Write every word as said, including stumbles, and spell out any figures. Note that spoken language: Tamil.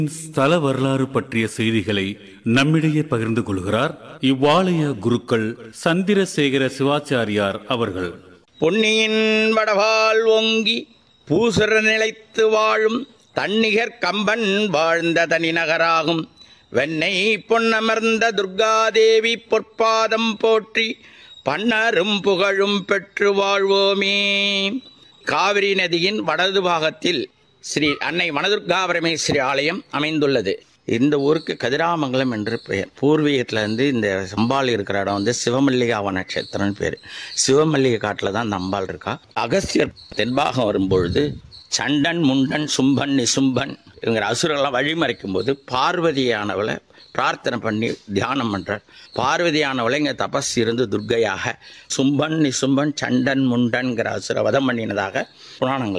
ஸ்தல வரலாறு பற்றிய செய்திகளை நம்மிடையே பகிர்ந்து கொள்கிறார் இவ்வாலய குருக்கள் சந்திரசேகர சிவாச்சாரியார் அவர்கள். பொன்னியின் வடவால் ஓங்கி பூசுர நிலைத்து வாழும் தன்னிகர் கம்பன் வாழ்ந்த தனி நகராகும் வெண்ணை பொன்னமர்ந்த துர்காதேவி பொற்பாதம் போற்றி பன்னரும் புகழும் பெற்று வாழ்வோமே. காவிரி நதியின் வடது பாகத்தில் ஸ்ரீ அன்னை வனதுர்கா பரமேஸ்வரி ஆலயம் அமைந்துள்ளது. இந்த ஊருக்கு கதிராமங்கலம் என்று பெயர். பூர்வீகத்தில் வந்து இந்த அம்பாள் இருக்கிற இடம் வந்து சிவமல்லிகாவ நட்சத்திரம்னு பேர். சிவமல்லிகை காட்டில் தான் இந்த அம்பாள் இருக்கா. அகஸ்தியர் தென்பாகம் வரும்பொழுது சண்டன் முண்டன் சும்பன் நிசும்பன் இவங்கிற அசுரெல்லாம் வழிமறைக்கும் போது பார்வதியானவளை பிரார்த்தனை பண்ணி தியானம் பண்ணுறார். பார்வதியானவளை இங்கே தபஸ் இருந்து துர்க்கையாக சும்பன் நிசும்பன் சண்டன் முண்டன்கிற அசுர வதம் பண்ணினதாக புராணங்கள்